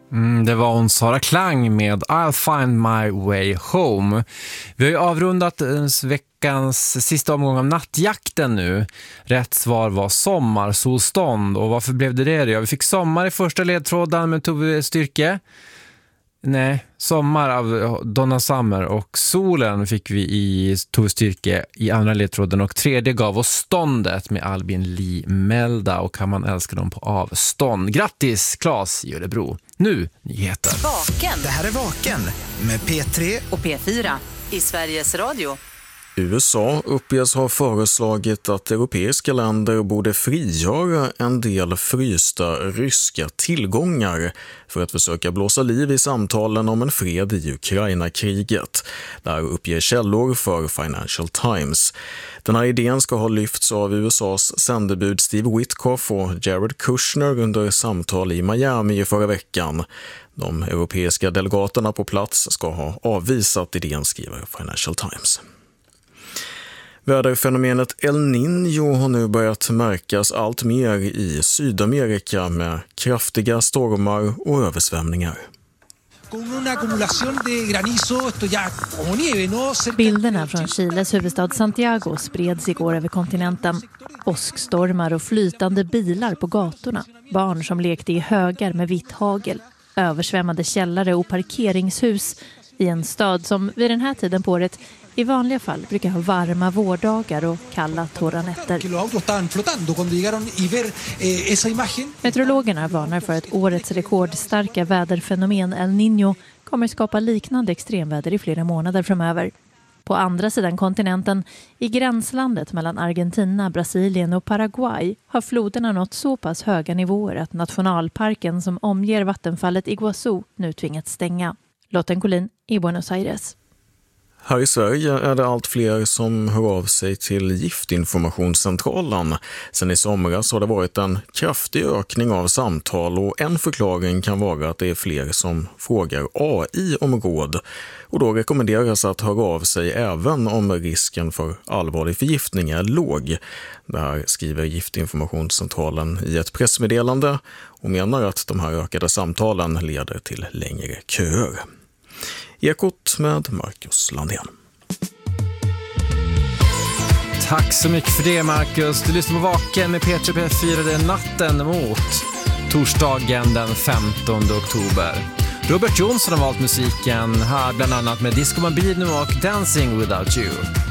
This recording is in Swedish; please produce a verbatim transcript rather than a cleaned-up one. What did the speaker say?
Mm, det var hon Sara Klang med I'll find my way home. Vi har ju avrundat veckans sista omgång av nattjakten nu. Rätt svar var sommarsolstånd. Och varför blev det det? Ja, vi fick sommar i första ledtråden med Tove Styrke. Nej, sommar av Donna Summer, och solen fick vi i Tove Styrke i andra ledtråden, och tredje gav oss ståndet med Albin Lee Melda, och kan man älska dem på avstånd. Grattis Claes i Örebro. Nu nyheter. Vaken. Det här är Vaken med P tre och P fyra i Sveriges Radio. U S A uppges ha föreslagit att europeiska länder borde frigöra en del frysta ryska tillgångar för att försöka blåsa liv i samtalen om en fred i Ukraina-kriget. Där uppger källor för Financial Times. Den här idén ska ha lyfts av U S A:s sändebud Steve Witkoff och Jared Kushner under samtal i Miami i förra veckan. De europeiska delegaterna på plats ska ha avvisat idén, skriver Financial Times. Väderfenomenet El Niño har nu börjat märkas allt mer i Sydamerika med kraftiga stormar och översvämningar. Bilderna från Chiles huvudstad Santiago spreds igår över kontinenten. Åskstormar och flytande bilar på gatorna. Barn som lekte i högar med vitt hagel. Översvämmade källare och parkeringshus i en stad som vid den här tiden på året i vanliga fall brukar ha varma vårdagar och kalla torra nätter. Meteorologerna varnar för att årets rekordstarka väderfenomen El Niño kommer skapa liknande extremväder i flera månader framöver. På andra sidan kontinenten, i gränslandet mellan Argentina, Brasilien och Paraguay, har floderna nått så pass höga nivåer att nationalparken som omger vattenfallet Iguazú nu tvingats stänga. Lotten Collin i Buenos Aires. Här i Sverige är det allt fler som hör av sig till Giftinformationscentralen. Sen i somras har det varit en kraftig ökning av samtal, och en förklaring kan vara att det är fler som frågar A I om råd. Och då rekommenderas att höra av sig även om risken för allvarlig förgiftning är låg. Det här skriver Giftinforationscentralen i ett pressmeddelande och menar att de här ökade samtalen leder till längre köer. Ekot med Marcus Landén. Tack så mycket för det, Marcus. Du lyssnar på Vaken med P tre P fyra. Det är natten mot torsdagen den femtonde oktober. Robert Jonsson har valt musiken här bland annat med Disco Mambino och Dancing Without You.